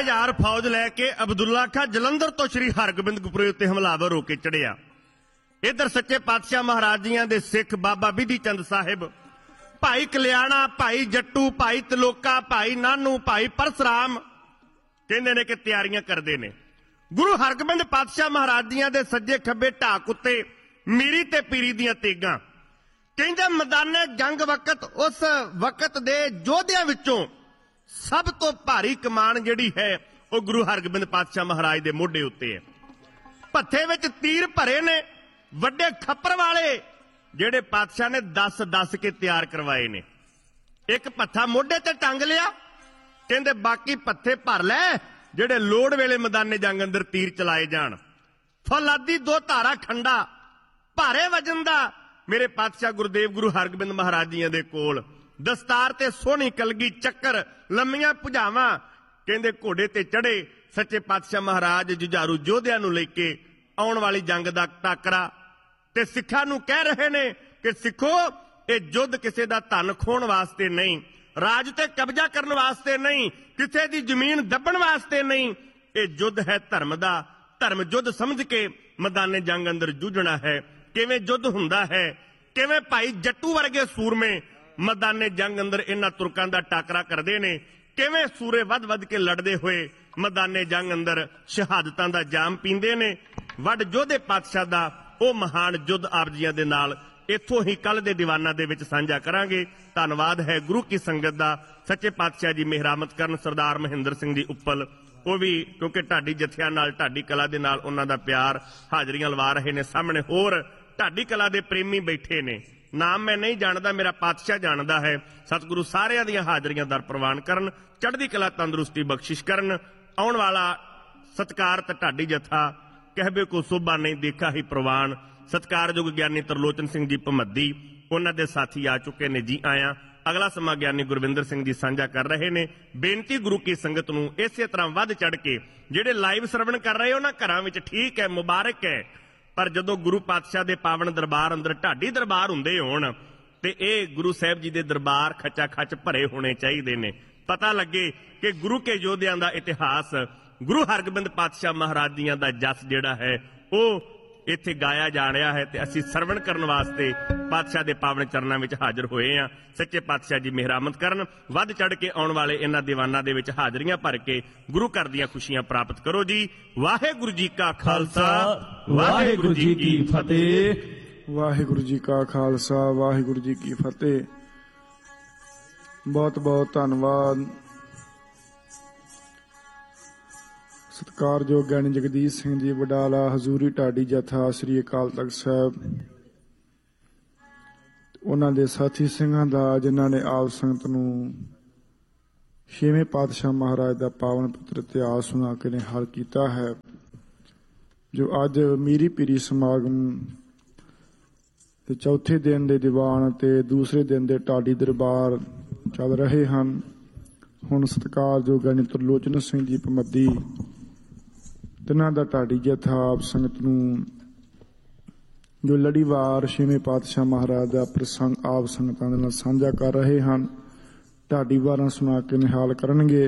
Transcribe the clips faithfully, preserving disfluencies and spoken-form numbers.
हजार फौज लैके अब्दुल्ला खां जलंधर तो श्री हरगोबिंदपुरे उत्ते हमलावर होके चढ़िया। इधर सच्चे पातशाह महाराज जियां दे सिख बाबा बिधि चंद साहिब, भाई कल्याणा, भाई जट्टू, भाई तलोका, भाई नानू, भाई परसराम कहंदे ने कि तैयारियां करदे ने। गुरु हरगोबिंद पातशाह महाराज जियां दे सज्जे खब्बे ढाक उत्ते मीरी ते पीरी दियां तेगां। कहंदे मैदाने जंग वक्त उस वक्त दे योद्धियां विचों सब तो भारी कमान जिहड़ी है वो गुरु हरगोबिंद पातशाह महाराज दे मोढे उत्ते है। भत्थे विच तीर भरे ने, वड्डे खप्पर वाले जिहड़े पातशाह ने दस दस के तैयार करवाए ने। एक भत्था मोढे ते टंग लिया, कहंदे बाकी भत्थे भर लै जिहड़े लोड़ वेले मैदाने जंग अंदर तीर चलाए जाण। फौलादी दो धारा खंडा भारे वजन दा मेरे पातशाह गुरुदेव गुरु हरगोबिंद महाराज जी दे कोल, दस्तार ते सोहनी कलगी चक्कर, लम्मियां भुजावां, कहंदे घोड़े ते चढ़े सच्चे पातशाह महाराज जुझारू योद्धियां नूं लेके आउण वाली जंग दा टाकरा ते सिखां नूं कह रहे ने कि सिखो ਇਹ युद्ध किसी का धन खोण वास्ते नहीं, राज ते कब्जा करने वास्ते नहीं, किसी की जमीन दबण वास्ते नहीं, ये युद्ध है धर्म का। धर्म युद्ध समझ के मैदाने जंग अंदर जूझना है। किवें युद्ध हुंदा है, किवें भाई जट्टू वर्गे सूरमे मैदाने जंग अंदर इन्हां तुरकां दा टाकरा करदे ने, किवें सूरे वध वध के लड़दे हुए मैदाने जंग अंदर शहादतां दा जाम पींदे ने। वड योधे पातशाह दा ਉਹ महान युद्ध आप जी दे नाल इत्थों ही कल दे दीवाना दे विच साझा करांगे। धन्नवाद है गुरु की संगत दा। सच्चे पातशाह जी मेहरामत करन सरदार महेंद्र सिंह जी उप्पल, वो भी क्योंकि ढाडी जथिया नाल ढाडी कला दे नाल उन्हां दा प्यार हाजरियां लवा रहे ने। सामने होर ढाडी कला दे प्रेमी बैठे ने, नाम मैं नहीं जानदा, मेरा पातशाह जानदा है। सतगुरु सारियां दियां हाजरियां दर प्रवान करन, चढ़दी कला तंदुरुस्ती बख्शिश करन। आउण वाला सत्कारत ढाडी जथा कहबे को शोभा नहीं देखा ही प्रवान। सत्कारयोग ज्ञानी तरलोचन सिंह जी भमद्दी उन्हां दे साथी आ चुके ने, जी आया। अगला समा ज्ञानी गुरविंदर सिंह जी साझा कर रहे ने। बेनती गुरु की संगत नूं इसे तरह वध चढ़ के जिहड़े लाइव श्रवण कर रहे हो ना घरां विच ठीक है, मुबारक है, पर जदों गुरु पातशाह दे पावन दरबार अंदर ढाडी दरबार हुंदे होण ते इह गुरु साहिब जी दे दरबार खचा खच भरे होने चाहिए ने। पता लगे कि गुरु के योद्धियां दा इतिहास, गुरु हरगोबिंद पातशाह महाराज जियां दा जस जिहड़ा है वो इत्थे गाया जा रहा है ते असीं सरवण करन वास्ते पातशाह दे पावन चरनां विच हाजिर होए आ। सच्चे पातशाह जी मेहरामत करन, वध चढ़ के आउण वाले इन्हां दीवानां दे विच हाजरियां भर के गुरु घर दीयां खुशियां प्राप्त करो जी। वाहिगुरू जी का खालसा, वाहिगुरू जी की फतेह। वाहिगुरू जी का खालसा, वाहिगुरू जी की फतेह। बहुत बहुत धन्नवाद सत्कारयोग ज्ञानी जगदीश सिंह जी वडाला, हजूरी ढाडी जथा श्री अकाल तख्त साहब, उन्हां दे साथी सिंघां दा जिन्हां ने आप संगत नूं छेवें पातशाह महाराज दा पावन पवित्र इतिहास सुना के निहाल कीता है। जो अज मीरी पीरी समागम ते चौथे दिन दे दीवान ते दूसरे दिन दे ढाडी दरबार चल रहे हैं। हुण सत्कारयोग ज्ञानी तरलोचन सिंह जी भमद्दी तिन्हां दा ढाडी जथा आप संगत नूं जो लड़ीवार छेवें पातशाह महाराज दा प्रसंग आप संगतां दे नाल साझा कर रहे हैं। ढाडी वारां सुना के निहाल करनगे।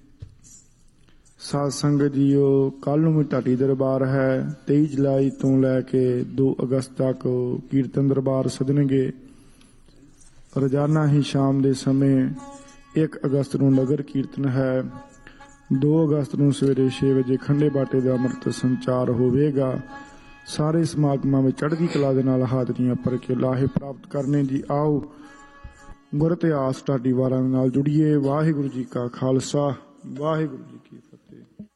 साध संगत जीओ, कल नूं भी ढाडी दरबार है। तेईस जुलाई तो लैके दो अगस्त तक कीर्तन दरबार सदनगे। रोजाना ही शाम दे समय एक अगस्त नूं नगर कीर्तन है। दो अगस्त नूं सवेरे छे बजे खंडे बाटे दा अमृत संचार होवेगा। सारे समागमां में चढ़दी कला दे नाल हाजरियां भर के लाहे प्राप्त करने जी। आओ गुर इतिहास ढाडी वारां नाल जुड़िए। वाहिगुरू जी का खालसा, वाहिगुरू जी की फतेह।